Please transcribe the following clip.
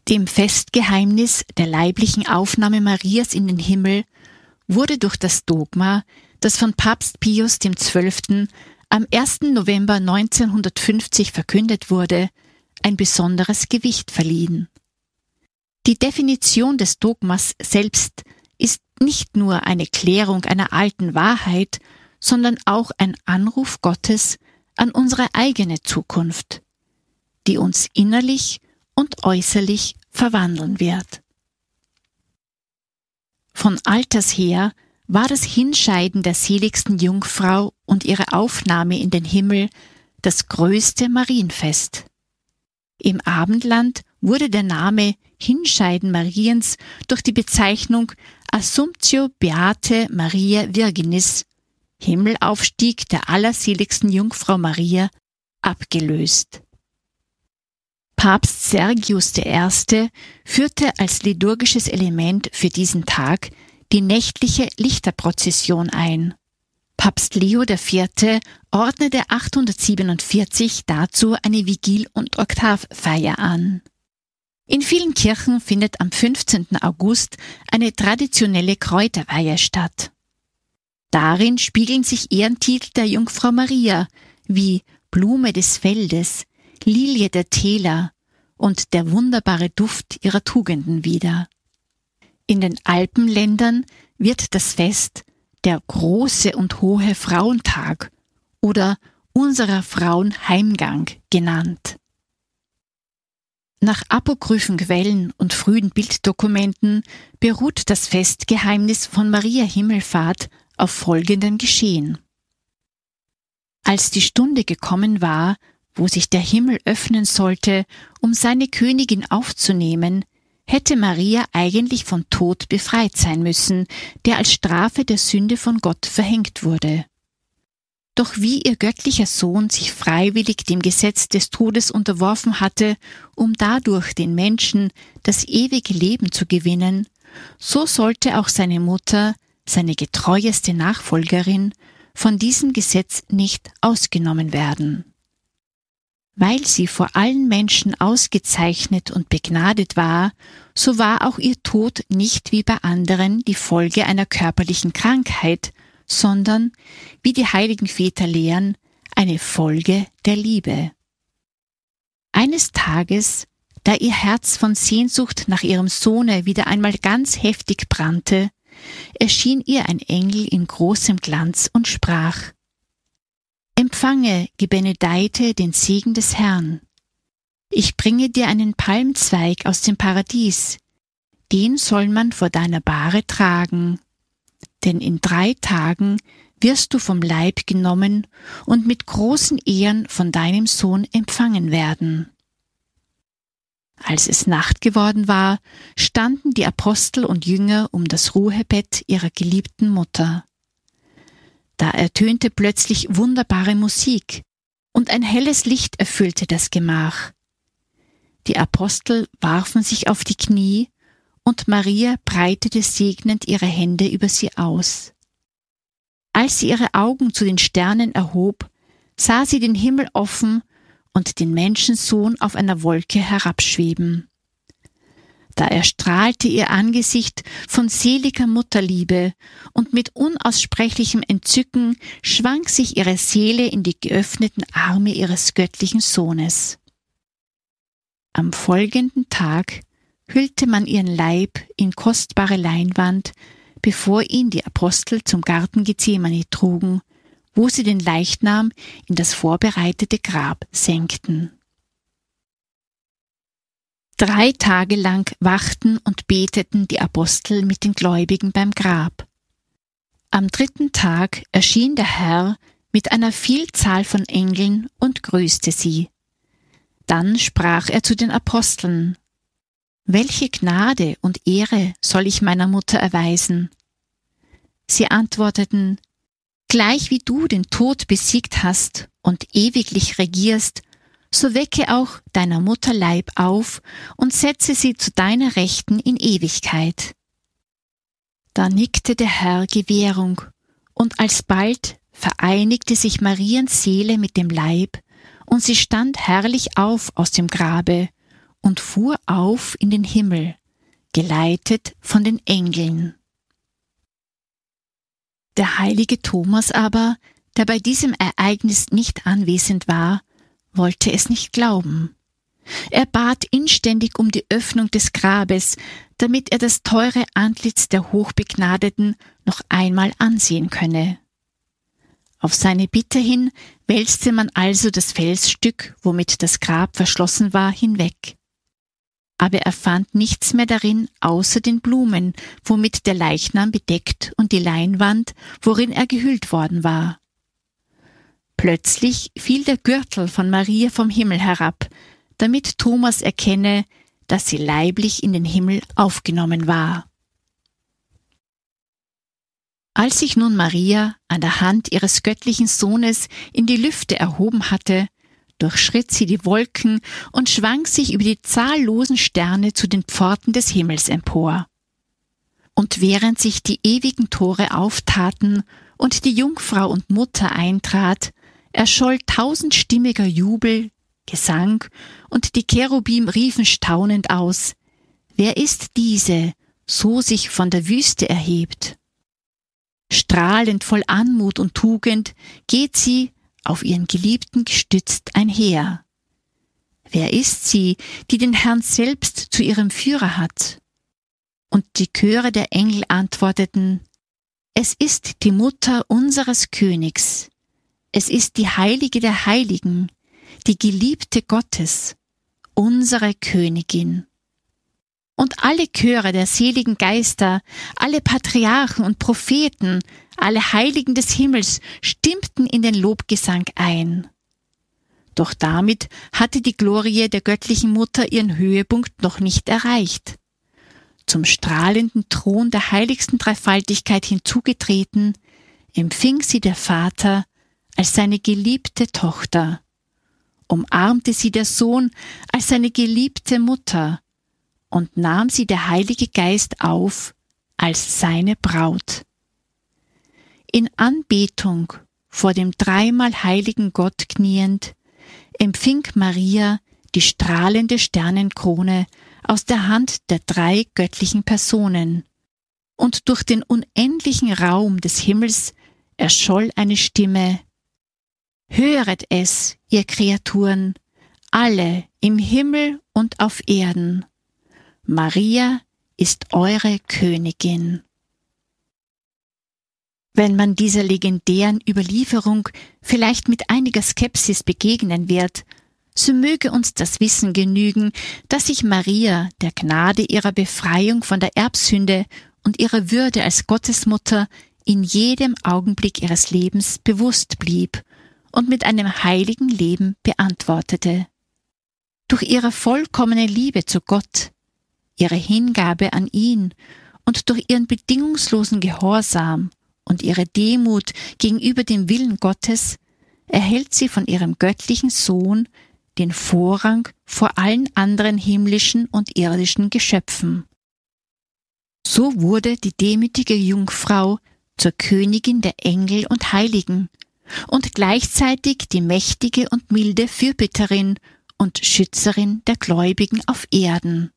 Dem Festgeheimnis der leiblichen Aufnahme Marias in den Himmel wurde durch das Dogma, das von Papst Pius XII. Am 1. November 1950 verkündet wurde, ein besonderes Gewicht verliehen. Die Definition des Dogmas selbst ist nicht nur eine Klärung einer alten Wahrheit, sondern auch ein Anruf Gottes an unsere eigene Zukunft, die uns innerlich und äußerlich verwandeln wird. Von alters her war das Hinscheiden der seligsten Jungfrau und ihre Aufnahme in den Himmel das größte Marienfest. Im Abendland wurde der Name Hinscheiden Mariens durch die Bezeichnung Assumptio Beate Maria Virginis, Himmelaufstieg der allerseligsten Jungfrau Maria, abgelöst. Papst Sergius I. führte als liturgisches Element für diesen Tag die nächtliche Lichterprozession ein. Papst Leo IV. Ordnete 847 dazu eine Vigil- und Oktavfeier an. In vielen Kirchen findet am 15. August eine traditionelle Kräuterweihe statt. Darin spiegeln sich Ehrentitel der Jungfrau Maria wie Blume des Feldes, Lilie der Täler und der wunderbare Duft ihrer Tugenden wider. In den Alpenländern wird das Fest der große und hohe Frauentag oder unserer Frauen Heimgang genannt. Nach apokryphen Quellen und frühen Bilddokumenten beruht das Festgeheimnis von Maria Himmelfahrt auf folgendem Geschehen. Als die Stunde gekommen war, wo sich der Himmel öffnen sollte, um seine Königin aufzunehmen, hätte Maria eigentlich vom Tod befreit sein müssen, der als Strafe der Sünde von Gott verhängt wurde. Doch wie ihr göttlicher Sohn sich freiwillig dem Gesetz des Todes unterworfen hatte, um dadurch den Menschen das ewige Leben zu gewinnen, so sollte auch seine Mutter, seine getreueste Nachfolgerin, von diesem Gesetz nicht ausgenommen werden. Weil sie vor allen Menschen ausgezeichnet und begnadet war, so war auch ihr Tod nicht wie bei anderen die Folge einer körperlichen Krankheit, sondern, wie die heiligen Väter lehren, eine Folge der Liebe. Eines Tages, da ihr Herz von Sehnsucht nach ihrem Sohne wieder einmal ganz heftig brannte, erschien ihr ein Engel in großem Glanz und sprach: Empfange, gebenedeite, den Segen des Herrn. Ich bringe dir einen Palmzweig aus dem Paradies, den soll man vor deiner Bahre tragen, denn in 3 Tagen wirst du vom Leib genommen und mit großen Ehren von deinem Sohn empfangen werden. Als es Nacht geworden war, standen die Apostel und Jünger um das Ruhebett ihrer geliebten Mutter. Da ertönte plötzlich wunderbare Musik, und ein helles Licht erfüllte das Gemach. Die Apostel warfen sich auf die Knie, und Maria breitete segnend ihre Hände über sie aus. Als sie ihre Augen zu den Sternen erhob, sah sie den Himmel offen und den Menschensohn auf einer Wolke herabschweben. Da erstrahlte ihr Angesicht von seliger Mutterliebe, und mit unaussprechlichem Entzücken schwang sich ihre Seele in die geöffneten Arme ihres göttlichen Sohnes. Am folgenden Tag hüllte man ihren Leib in kostbare Leinwand, bevor ihn die Apostel zum Garten Gethsemane trugen, wo sie den Leichnam in das vorbereitete Grab senkten. 3 Tage lang wachten und beteten die Apostel mit den Gläubigen beim Grab. Am 3. Tag erschien der Herr mit einer Vielzahl von Engeln und grüßte sie. Dann sprach er zu den Aposteln: Welche Gnade und Ehre soll ich meiner Mutter erweisen? Sie antworteten: Gleich wie du den Tod besiegt hast und ewiglich regierst, so wecke auch deiner Mutter Leib auf und setze sie zu deiner Rechten in Ewigkeit. Da nickte der Herr Gewährung, und alsbald vereinigte sich Mariens Seele mit dem Leib, und sie stand herrlich auf aus dem Grabe, und fuhr auf in den Himmel, geleitet von den Engeln. Der heilige Thomas aber, der bei diesem Ereignis nicht anwesend war, wollte es nicht glauben. Er bat inständig um die Öffnung des Grabes, damit er das teure Antlitz der Hochbegnadeten noch einmal ansehen könne. Auf seine Bitte hin wälzte man also das Felsstück, womit das Grab verschlossen war, hinweg. Aber er fand nichts mehr darin, außer den Blumen, womit der Leichnam bedeckt, und die Leinwand, worin er gehüllt worden war. Plötzlich fiel der Gürtel von Maria vom Himmel herab, damit Thomas erkenne, dass sie leiblich in den Himmel aufgenommen war. Als sich nun Maria an der Hand ihres göttlichen Sohnes in die Lüfte erhoben hatte, durchschritt sie die Wolken und schwang sich über die zahllosen Sterne zu den Pforten des Himmels empor. Und während sich die ewigen Tore auftaten und die Jungfrau und Mutter eintrat, erscholl tausendstimmiger Jubel, Gesang, und die Cherubim riefen staunend aus: Wer ist diese, so sich von der Wüste erhebt? Strahlend voll Anmut und Tugend geht sie, auf ihren Geliebten gestützt, einher. Wer ist sie, die den Herrn selbst zu ihrem Führer hat? Und die Chöre der Engel antworteten: Es ist die Mutter unseres Königs. Es ist die Heilige der Heiligen, die Geliebte Gottes, unsere Königin. Und alle Chöre der seligen Geister, alle Patriarchen und Propheten, alle Heiligen des Himmels stimmten in den Lobgesang ein. Doch damit hatte die Glorie der göttlichen Mutter ihren Höhepunkt noch nicht erreicht. Zum strahlenden Thron der heiligsten Dreifaltigkeit hinzugetreten, empfing sie der Vater als seine geliebte Tochter, umarmte sie der Sohn als seine geliebte Mutter und nahm sie der Heilige Geist auf als seine Braut. In Anbetung vor dem dreimal heiligen Gott kniend, empfing Maria die strahlende Sternenkrone aus der Hand der drei göttlichen Personen, und durch den unendlichen Raum des Himmels erscholl eine Stimme: Höret es, ihr Kreaturen, alle im Himmel und auf Erden. Maria ist eure Königin. Wenn man dieser legendären Überlieferung vielleicht mit einiger Skepsis begegnen wird, so möge uns das Wissen genügen, dass sich Maria der Gnade ihrer Befreiung von der Erbsünde und ihrer Würde als Gottesmutter in jedem Augenblick ihres Lebens bewusst blieb und mit einem heiligen Leben beantwortete. Durch ihre vollkommene Liebe zu Gott, ihre Hingabe an ihn und durch ihren bedingungslosen Gehorsam und ihre Demut gegenüber dem Willen Gottes erhält sie von ihrem göttlichen Sohn den Vorrang vor allen anderen himmlischen und irdischen Geschöpfen. So wurde die demütige Jungfrau zur Königin der Engel und Heiligen und gleichzeitig die mächtige und milde Fürbitterin und Schützerin der Gläubigen auf Erden.